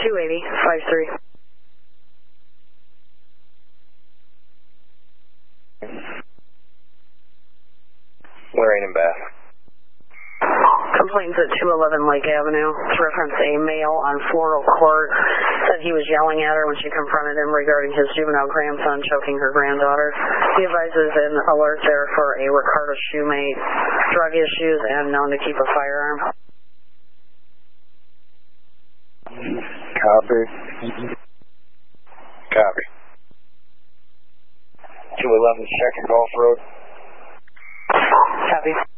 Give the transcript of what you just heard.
280, 53. Lorraine and Bath. Complaints at 211 Lake Avenue. Reference a male on Floral Court. Said he was yelling at her when she confronted him regarding his juvenile grandson choking her granddaughter. He advises an alert there for a Ricardo Shoemate, drug issues, and known to keep a firearm. Copy. Copy. 211 Second Gulf Road. Copy.